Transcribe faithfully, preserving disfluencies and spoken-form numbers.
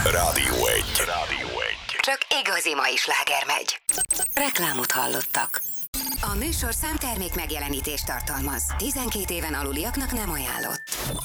Rádió egy. Rádió egy. Csak igazi mai sláger megy. Reklámot hallottak. A műsor számtermék megjelenítést tartalmaz. tizenkét éven aluliaknak nem ajánlott.